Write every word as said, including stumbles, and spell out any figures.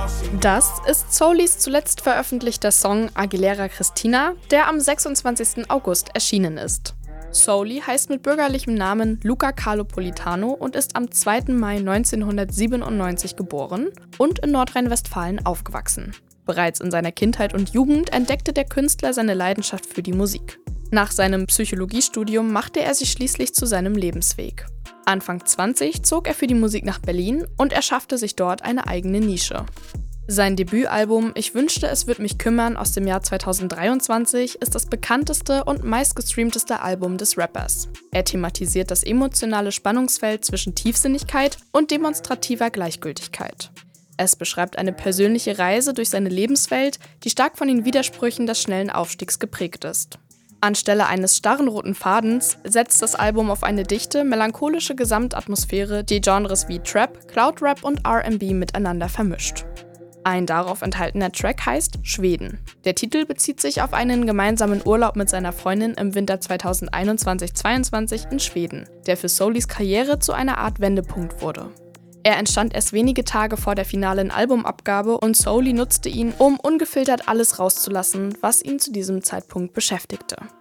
Das ist Soulis zuletzt veröffentlichter Song Aguilera Cristina, der am sechsundzwanzigsten August erschienen ist. Souli heißt mit bürgerlichem Namen Luca Carlo Politano und ist am zweiten Mai neunzehnhundertsiebenundneunzig geboren und in Nordrhein-Westfalen aufgewachsen. Bereits in seiner Kindheit und Jugend entdeckte der Künstler seine Leidenschaft für die Musik. Nach seinem Psychologiestudium machte er sich schließlich zu seinem Lebensweg. Anfang zwanzig zog er für die Musik nach Berlin und erschaffte sich dort eine eigene Nische. Sein Debütalbum Ich wünschte, es wird mich kümmern aus dem Jahr zweitausenddreiundzwanzig ist das bekannteste und meistgestreamteste Album des Rappers. Er thematisiert das emotionale Spannungsfeld zwischen Tiefsinnigkeit und demonstrativer Gleichgültigkeit. Es beschreibt eine persönliche Reise durch seine Lebenswelt, die stark von den Widersprüchen des schnellen Aufstiegs geprägt ist. Anstelle eines starren roten Fadens setzt das Album auf eine dichte, melancholische Gesamtatmosphäre, die Genres wie Trap, Cloud-Rap und R and B miteinander vermischt. Ein darauf enthaltener Track heißt Schweden. Der Titel bezieht sich auf einen gemeinsamen Urlaub mit seiner Freundin im Winter zweitausendeinundzwanzig zweiundzwanzig in Schweden, der für Soulis Karriere zu einer Art Wendepunkt wurde. Er entstand erst wenige Tage vor der finalen Albumabgabe und Souli nutzte ihn, um ungefiltert alles rauszulassen, was ihn zu diesem Zeitpunkt beschäftigte.